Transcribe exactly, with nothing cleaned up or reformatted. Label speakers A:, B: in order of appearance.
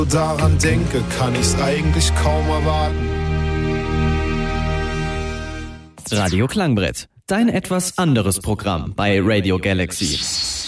A: daran denke, kann ich's eigentlich kaum erwarten.
B: Radio Klangbrett, dein etwas anderes Programm bei Radio Galaxy.